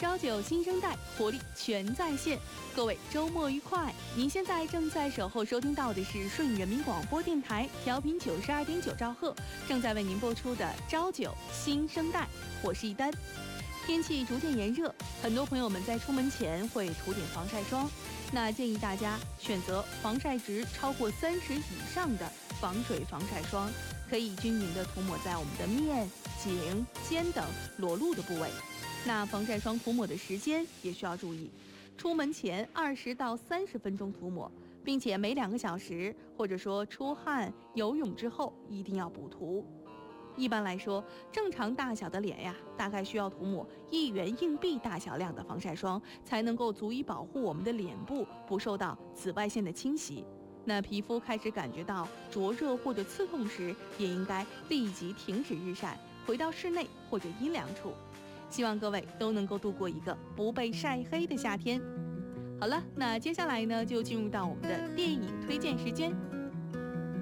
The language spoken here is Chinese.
朝9新生代，活力全在线。各位周末愉快！您现在正在守候收听到的是顺人民广播电台调频92.9兆赫，正在为您播出的朝9新生代，我是一丹。天气逐渐炎热，很多朋友们在出门前会涂点防晒霜，那建议大家选择防晒值超过30以上的防水防晒霜，可以均匀地涂抹在我们的面、颈、肩等裸露的部位。那防晒霜涂抹的时间也需要注意，出门前20到30分钟涂抹，并且每2个小时或者说出汗、游泳之后一定要补涂。一般来说，正常大小的脸呀，大概需要涂抹1元硬币大小量的防晒霜，才能够足以保护我们的脸部不受到紫外线的侵袭。那皮肤开始感觉到灼热或者刺痛时，也应该立即停止日晒，回到室内或者阴凉处。希望各位都能够度过一个不被晒黑的夏天。好了，那接下来呢，就进入到我们的电影推荐时间。